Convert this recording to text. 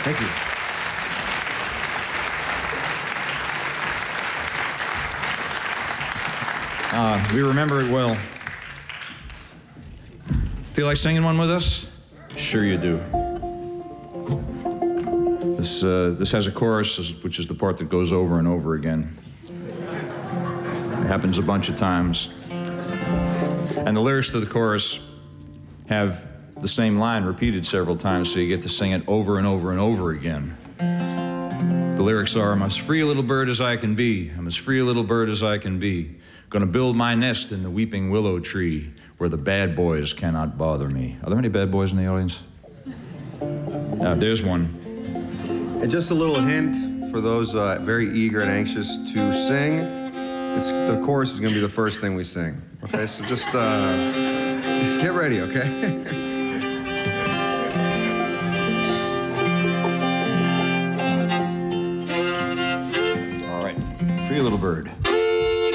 Thank you. We remember it well. Feel like singing one with us? Sure you do. This has a chorus, which is the part that goes over and over again. It happens a bunch of times. And the lyrics to the chorus have the same line repeated several times, so you get to sing it over and over and over again. The lyrics are, I'm as free a little bird as I can be. I'm as free a little bird as I can be. Gonna build my nest in the weeping willow tree where the bad boys cannot bother me. Are there any bad boys in the audience? There's one. And just a little hint for those very eager and anxious to sing, the chorus is gonna be the first thing we sing. Okay, so just get ready, okay? All right, free little bird.